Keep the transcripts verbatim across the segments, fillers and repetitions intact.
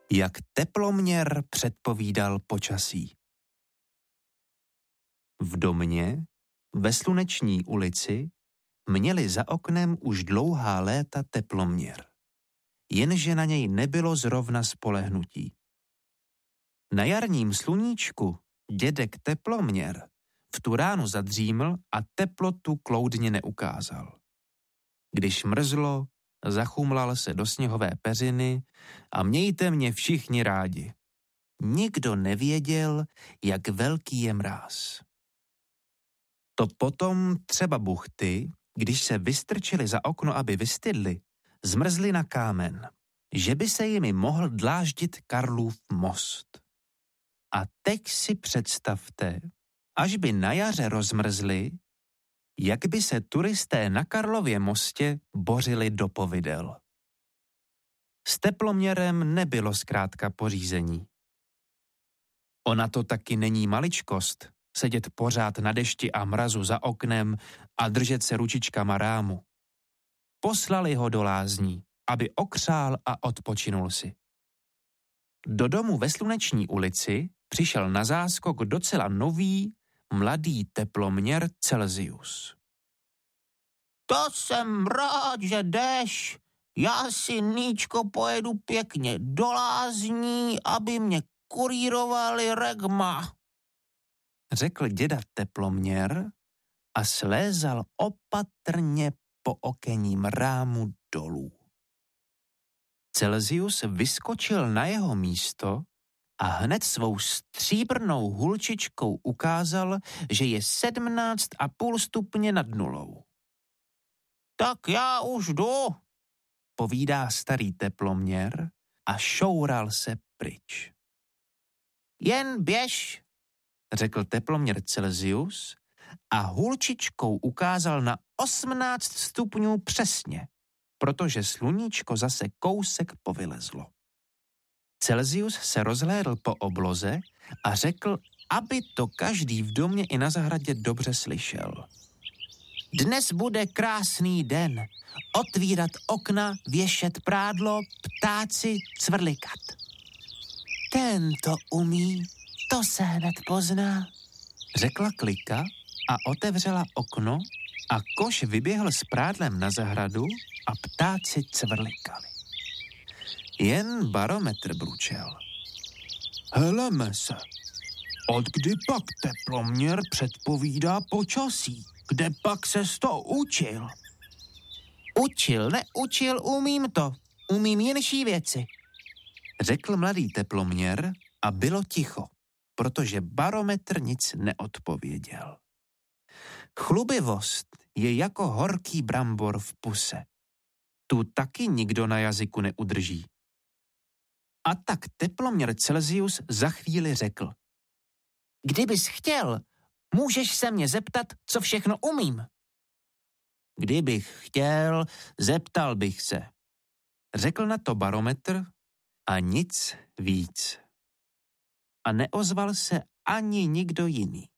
Jak teploměr předpovídal počasí. V domě, ve Sluneční ulici, měli za oknem už dlouhá léta teploměr, jenže na něj nebylo zrovna spolehnutí. Na jarním sluníčku dědek teploměr v tu ránu zadříml a teplotu kloudně neukázal. Když mrzlo, zachumlal se do sněhové peřiny a mějte mě všichni rádi. Nikdo nevěděl, jak velký je mráz. To potom třeba buchty, když se vystrčili za okno, aby vystydli, zmrzli na kámen, že by se jimi mohl dláždit Karlův most. A teď si představte, až by na jaře rozmrzli, jak by se turisté na Karlově mostě bořili do povidel. S teploměrem nebylo zkrátka pořízení. Ona to taky není maličkost, sedět pořád na dešti a mrazu za oknem a držet se ručičkama rámu. Poslali ho do lázní, aby okřál a odpočinul si. Do domu ve Sluneční ulici přišel na záskok docela nový, mladý teploměr Celzius. To jsem rád, že jdeš. Já si, Níčko, pojedu pěkně do lázní, aby mě kurýrovali regma, řekl děda teploměr a slézal opatrně po okenním rámu dolů. Celzius vyskočil na jeho místo a hned svou stříbrnou hulčičkou ukázal, že je sedmnáct a půl stupně nad nulou. Tak já už jdu, povídá starý teploměr a šoural se pryč. Jen běž, řekl teploměr Celzius a hulčičkou ukázal na osmnáct stupňů přesně, protože sluníčko zase kousek povylezlo. Celzius se rozhlédl po obloze a řekl, aby to každý v domě i na zahradě dobře slyšel. Dnes bude krásný den. Otvírat okna, věšet prádlo, ptáci cvrlikat. Ten to umí, to se hned pozná, řekla Klika a otevřela okno a koš vyběhl s prádlem na zahradu a ptáci cvrlikali. Jen barometr bručel. Heleme se, od kdy pak teploměr předpovídá počasí? Kde pak ses to učil? Učil, neučil, umím to. Umím jenší věci, řekl mladý teploměr a bylo ticho, protože barometr nic neodpověděl. Chlubivost je jako horký brambor v puse. Tu taky nikdo na jazyku neudrží. A tak teploměr Celzius za chvíli řekl. Kdybys chtěl, můžeš se mě zeptat, co všechno umím. Kdybych chtěl, zeptal bych se, řekl na to barometr a nic víc. A neozval se ani nikdo jiný.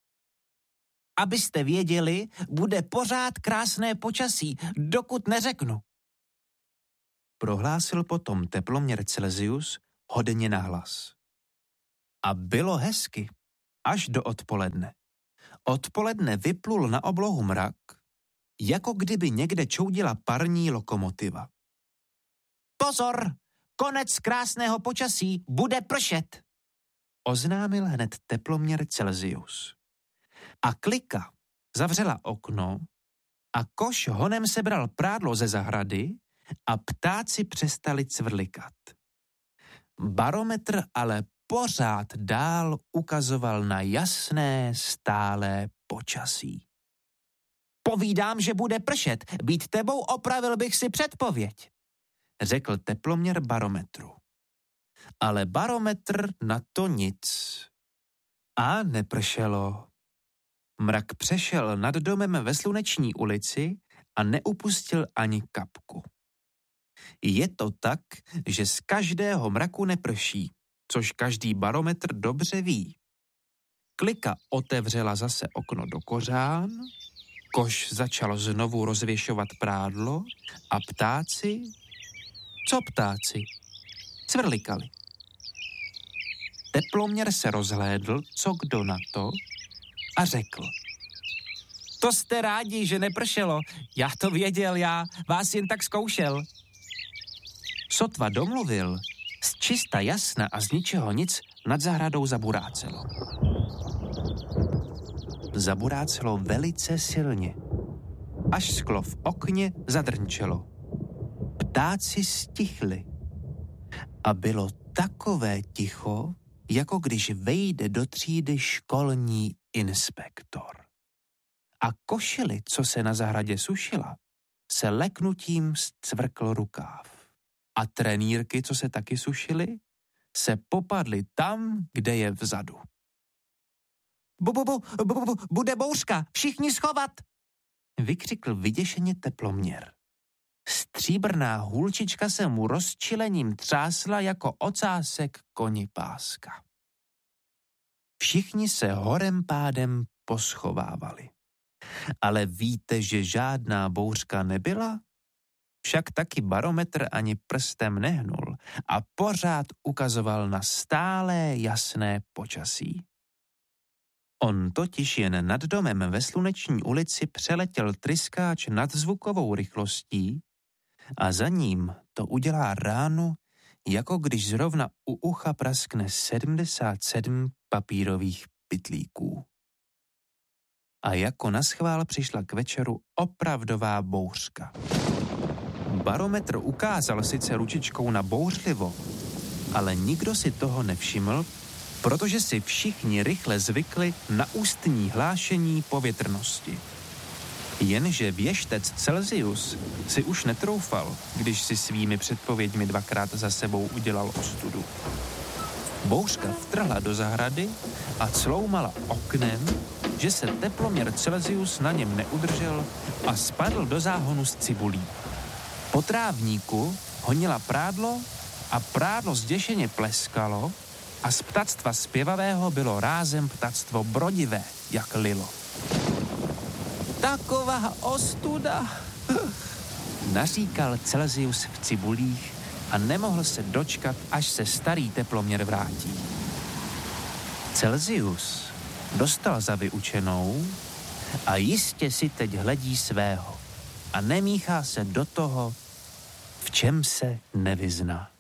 Abyste věděli, bude pořád krásné počasí, dokud neřeknu, prohlásil potom teploměr Celzius hodně nahlas. A bylo hezky, až do odpoledne. Odpoledne vyplul na oblohu mrak, jako kdyby někde čoudila parní lokomotiva. Pozor, konec krásného počasí, bude pršet, oznámil hned teploměr Celzius. A Klika zavřela okno a koš honem sebral prádlo ze zahrady a ptáci přestali cvrlikat. Barometr ale pořád dál ukazoval na jasné, stálé počasí. Povídám, že bude pršet, být tebou opravil bych si předpověď, řekl teploměr barometru. Ale barometr na to nic. A nepršelo. Mrak přešel nad domem ve Sluneční ulici a neupustil ani kapku. Je to tak, že z každého mraku neprší, což každý barometr dobře ví. Klika otevřela zase okno do kořán, koš začal znovu rozvěšovat prádlo a ptáci, co ptáci, cvrlikali. Teploměr se rozhlédl, co kdo na to, a řekl. To jste rádi, že nepršelo. Já to věděl, já vás jen tak zkoušel. Sotva domluvil, z čista jasna a z ničeho nic nad zahradou zaburácelo. Zaburácelo velice silně, až sklo v okně zadrnčelo. Ptáci stichli a bylo takové ticho, jako když vejde do třídy školní inspektor. A košili, co se na zahradě sušila, se leknutím zcvrkl rukáv. A trenýrky, co se taky sušily, se popadly tam, kde je vzadu. Bu, bu, bu, bu, bu, bude bouřka, všichni schovat! Vykřikl vyděšeně Teploměr. Stříbrná hůlčička se mu rozčilením třásla jako ocásek koni páska. Všichni se horem pádem poschovávali. Ale víte, že žádná bouřka nebyla? Však taky barometr ani prstem nehnul a pořád ukazoval na stálé jasné počasí. On totiž jen nad domem ve Sluneční ulici přeletěl tryskáč nadzvukovou rychlostí a za ním to udělá ránu, jako když zrovna u ucha praskne sedmdesát sedm papírových pytlíků. A jako naschvál přišla k večeru opravdová bouřka. Barometr ukázal sice ručičkou na bouřlivo, ale nikdo si toho nevšiml, protože si všichni rychle zvykli na ústní hlášení povětrnosti. Jenže věštec Celsius si už netroufal, když si svými předpověďmi dvakrát za sebou udělal ostudu. Bouřka vtrhla do zahrady a cloumala oknem, že se teploměr Celsius na něm neudržel a spadl do záhonu z cibulí. Po trávníku honila prádlo a prádlo zděšeně pleskalo a z ptactva zpěvavého bylo rázem ptactvo brodivé, jak lilo. Taková ostuda, naříkal Celsius v cibulích a nemohl se dočkat, až se starý teploměr vrátí. Celsius dostal za vyučenou a jistě si teď hledí svého a nemíchá se do toho, v čem se nevyzná.